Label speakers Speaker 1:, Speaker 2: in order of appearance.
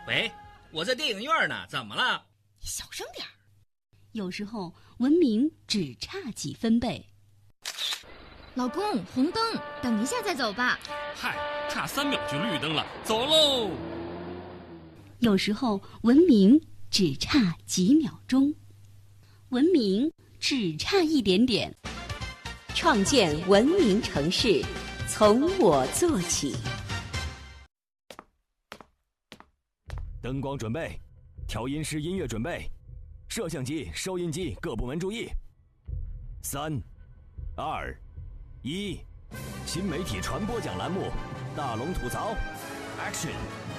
Speaker 1: 喂，我在电影院呢，怎么了？
Speaker 2: 你小声点儿。
Speaker 3: 有时候文明只差几分贝。
Speaker 2: 老公，红灯，等一下再走吧。
Speaker 4: 嗨，差3秒就绿灯了，走喽。
Speaker 3: 有时候文明只差几秒钟，文明只差一点点。
Speaker 5: 创建文明城市，从我做起。
Speaker 6: 灯光准备，调音师音乐准备，摄像机、收音机各部门注意。3、2、1，新媒体传播奖栏目，大龙吐槽 ，Action。